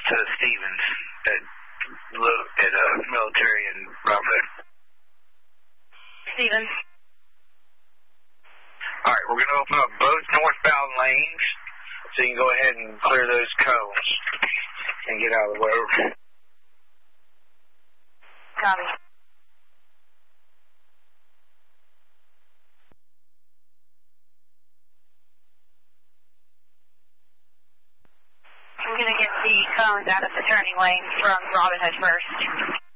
to Stevens at military and Robin Hood. Stevens. All right, we're going to open up both northbound lanes, so you can go ahead and clear those cones and get out of the way. Copy. I'm going to get the cones out of the turning lane from Robin Hood first.